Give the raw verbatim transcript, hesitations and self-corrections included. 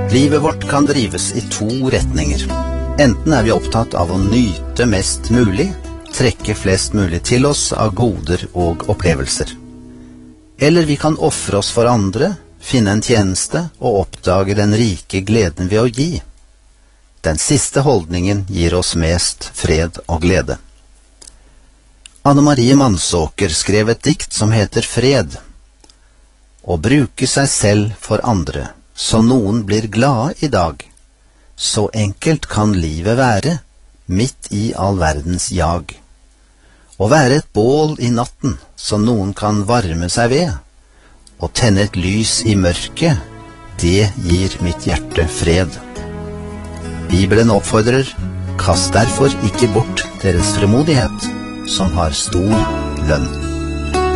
Livet vårt kan drives i to retninger. Enten er vi opptatt av å nyte mest mulig, trekke flest mulig til oss av goder og opplevelser. Eller vi kan offre oss for andre, finne en tjeneste og oppdage den rike gleden ved å gi. Den siste holdningen gir oss mest fred og glede. Anne Marie Mansåker skrev et dikt som heter Fred. Å bruke seg selv for andre, så noen blir glade i dag. Så enkelt kan livet være, midt i all verdens jag. Å være et bål i natten, så noen kan varme seg ved. Å tenne et lys i mørket, det gir mitt hjerte fred. Bibelen oppfordrer, kast derfor ikke bort deres fremodighet, som har stor lønn.